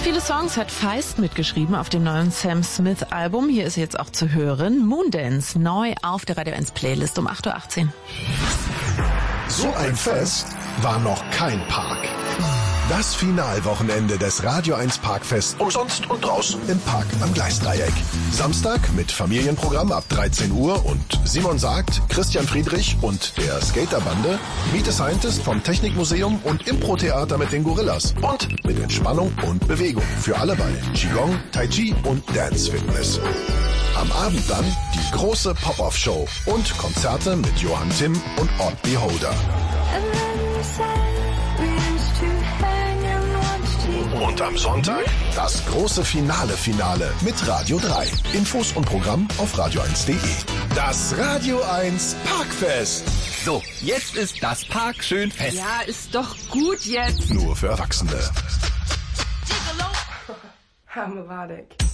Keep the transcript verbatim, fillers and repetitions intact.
Viele Songs hat Feist mitgeschrieben auf dem neuen Sam Smith Album. Hier ist jetzt auch zu hören Moondance, neu auf der Radio eins Playlist um acht Uhr achtzehn. So ein Fest war noch kein Park. Das Finalwochenende des Radio eins Parkfest umsonst und draußen im Park am Gleisdreieck. Samstag mit Familienprogramm ab dreizehn Uhr und Simon Sagt, Christian Friedrich und der Skaterbande, Meet the Scientist vom Technikmuseum und Impro-Theater mit den Gorillas. Und mit Entspannung und Bewegung für alle bei Qigong, Tai Chi und Dance Fitness. Am Abend dann die große Pop-Off-Show und Konzerte mit Johann Timm und Odd Beholder. Und am Sonntag das große Finale-Finale mit Radio drei. Infos und Programm auf radio eins punkt de. Das Radio eins Parkfest. So, jetzt ist das Park schön fest. Ja, ist doch gut jetzt. Nur für Erwachsene. Hammerwadig.